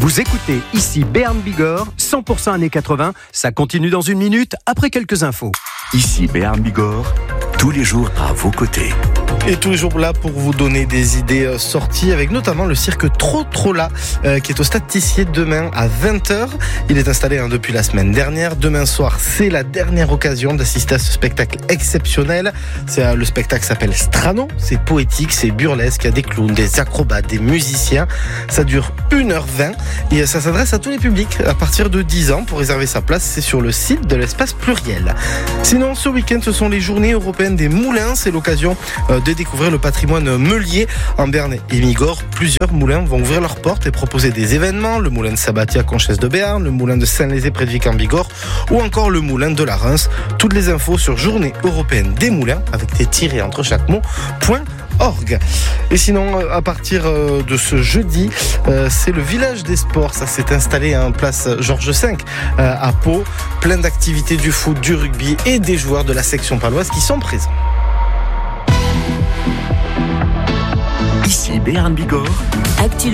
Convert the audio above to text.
Vous écoutez ici Béarn Bigorre, 100% années 80. Ça continue dans une minute après quelques infos. Ici Béarn Bigorre, tous les jours à vos côtés. Et tous les jours là pour vous donner des idées sorties avec notamment le cirque Trop là qui est au Stade Tissier demain à 20h. Il est installé depuis la semaine dernière. Demain soir, c'est la dernière occasion d'assister à ce spectacle exceptionnel. Le spectacle s'appelle Strano. C'est poétique, c'est burlesque. Il y a des clowns, des acrobates, des musiciens. Ça dure 1h20 et ça s'adresse à tous les publics à partir de 10 ans. Pour réserver sa place, c'est sur le site de l'Espace Pluriel. Sinon, ce week-end, ce sont les journées européennes des moulins. C'est l'occasion de découvrir le patrimoine meulier en Béarn et Bigorre. Plusieurs moulins vont ouvrir leurs portes et proposer des événements. Le moulin de Sabatier à Conchesse de Béarn, le moulin de Saint-Lézé près de Vic en Bigorre ou encore le moulin de la Reims. Toutes les infos sur Journée européenne des moulins avec des tirets entre chaque mot .org. Et sinon, à partir de ce jeudi, c'est le village des sports. Ça s'est installé en place Georges V à Pau. Plein d'activités du foot, du rugby et des joueurs de la section paloise qui sont présents. Ici Béarn Bigorre.